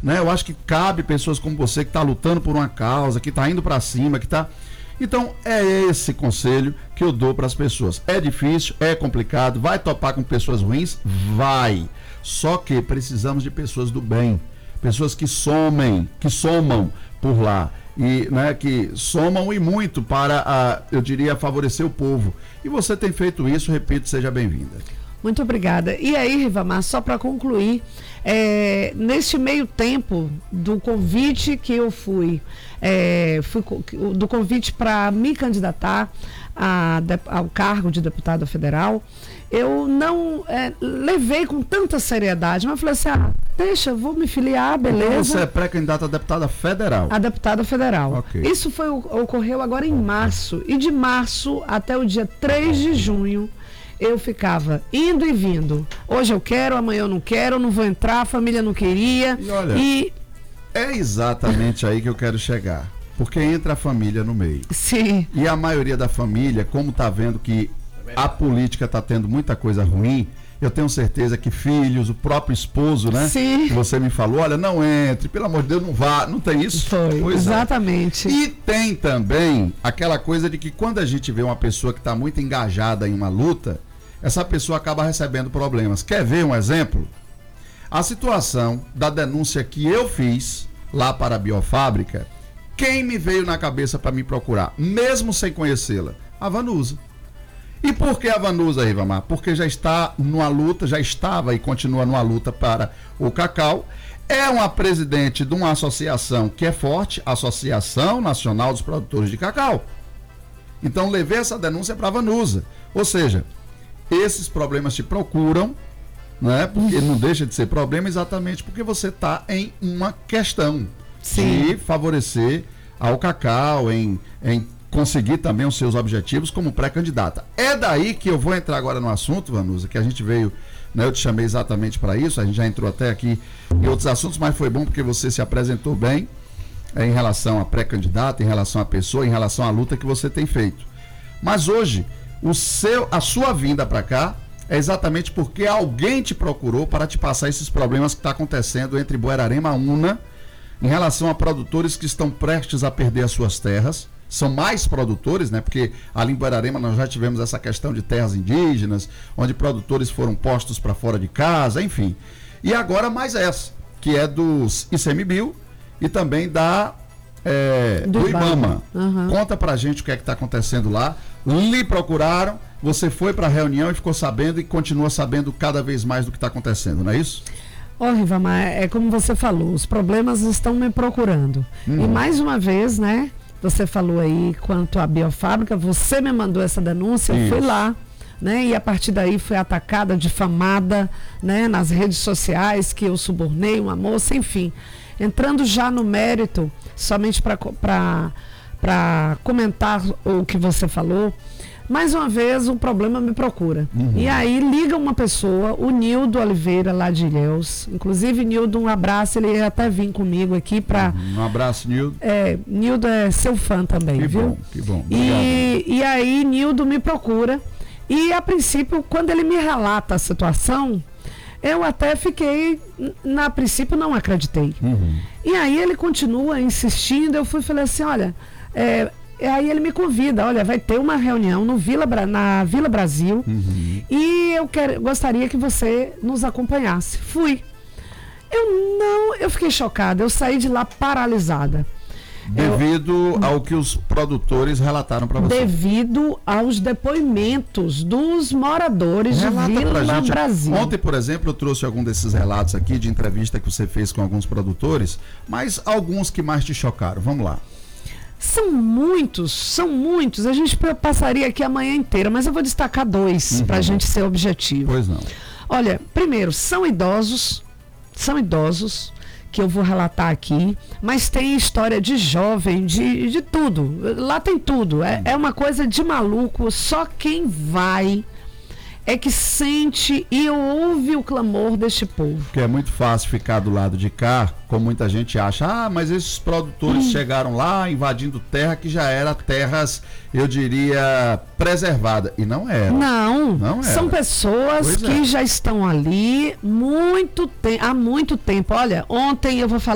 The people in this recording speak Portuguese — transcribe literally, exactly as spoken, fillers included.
né? Eu acho que cabe pessoas como você que está lutando por uma causa, que está indo para cima, que está... Então, é esse conselho que eu dou para as pessoas. É difícil, é complicado, vai topar com pessoas ruins? Vai. Só que precisamos de pessoas do bem, pessoas que somem, que somam por lá, e, né, que somam e muito para, a, eu diria, favorecer o povo. E você tem feito isso, repito, seja bem-vinda. Muito obrigada. E aí, Rivamar, só para concluir, é, neste meio tempo do convite que eu fui, é, fui do convite para me candidatar a, ao cargo de deputada federal, eu não é, levei com tanta seriedade, mas falei assim, ah, deixa, eu vou me filiar, beleza. Então você é pré-candidata a deputada federal? A deputada federal. Okay. Isso foi, ocorreu agora em março, e de março até o dia três de junho, eu ficava indo e vindo. Hoje eu quero, amanhã eu não quero, eu não vou entrar, a família não queria. E olha, e... é exatamente aí que eu quero chegar. Porque entra a família no meio. Sim. E a maioria da família, como está vendo que a política está tendo muita coisa ruim, eu tenho certeza que filhos, o próprio esposo, né? Sim. Que você me falou, olha, não entre, pelo amor de Deus, não vá. Não tem isso? Foi, pois exatamente. É. E tem também aquela coisa de que quando a gente vê uma pessoa que está muito engajada em uma luta, essa pessoa acaba recebendo problemas. Quer ver um exemplo? A situação da denúncia que eu fiz lá para a biofábrica, quem me veio na cabeça para me procurar, mesmo sem conhecê-la? A Vanusa. E por que a Vanusa, Rivamar? Porque já está numa luta, já estava e continua numa luta para o cacau. É uma presidente de uma associação que é forte, Associação Nacional dos Produtores de Cacau. Então levei essa denúncia para a Vanusa. Ou seja, esses problemas te procuram, né? Porque não deixa de ser problema exatamente porque você está em uma questão. Sim. De favorecer ao cacau, em, em conseguir também os seus objetivos como pré-candidata. É daí que eu vou entrar agora no assunto, Vanusa, que a gente veio, né, eu te chamei exatamente para isso, a gente já entrou até aqui em outros assuntos, mas foi bom porque você se apresentou bem é, em relação à pré-candidata, em relação à pessoa, em relação à luta que você tem feito. Mas hoje, o seu, a sua vinda para cá é exatamente porque alguém te procurou para te passar esses problemas que estão tá acontecendo entre Buerarema e Una, em relação a produtores que estão prestes a perder as suas terras. São mais produtores, né? Porque ali em Buerarema nós já tivemos essa questão de terras indígenas, onde produtores foram postos para fora de casa, enfim. E agora mais essa, que é dos ICMBio e também da é, do, do IBAMA. Uhum. Conta pra gente o que é que está acontecendo lá. Lhe procuraram, você foi para a reunião e ficou sabendo e continua sabendo cada vez mais do que está acontecendo, não é isso? Ó, oh, Rivamar, é como você falou, os problemas estão me procurando. Hum. E mais uma vez, né, você falou aí quanto à biofábrica, você me mandou essa denúncia, eu fui lá, né, e a partir daí fui atacada, difamada, né, nas redes sociais, que eu subornei uma moça, enfim. Entrando já no mérito, somente para comentar o que você falou, mais uma vez o problema me procura. Uhum. E aí liga uma pessoa, o Nildo Oliveira, lá de Ilhéus. Inclusive, Nildo, um abraço, ele ia até vir comigo aqui para... Uhum. Um abraço, Nildo. É, Nildo é seu fã também, que viu? Bom, que bom, e, e aí, Nildo me procura. E, a princípio, quando ele me relata a situação, eu até fiquei, na princípio, não acreditei. Uhum. E aí ele continua insistindo, eu fui e falei assim, olha... É, E aí ele me convida, olha, vai ter uma reunião no Vila, na Vila Brasil, uhum. e eu quero, gostaria que você nos acompanhasse. Fui. Eu não, eu fiquei chocada, eu saí de lá paralisada. Devido eu, ao que os produtores relataram para você. Devido aos depoimentos dos moradores Relata de Vila Brasil. Ontem, por exemplo, eu trouxe algum desses relatos aqui de entrevista que você fez com alguns produtores, mas alguns que mais te chocaram. Vamos lá. São muitos, são muitos. A gente passaria aqui a manhã inteira, mas eu vou destacar dois uhum. para a gente ser objetivo. Pois não. Olha, primeiro, são idosos, são idosos, que eu vou relatar aqui, mas tem história de jovem, de, de tudo. Lá tem tudo. É, é uma coisa de maluco. Só quem vai é que sente e ouve o clamor deste povo. Porque é muito fácil ficar do lado de cá, como muita gente acha, ah, mas esses produtores hum. chegaram lá invadindo terra que já era terras, eu diria, preservada. E não era. Não, não era. São pessoas pois que é. já estão ali muito te- há muito tempo. Olha, ontem eu vou falar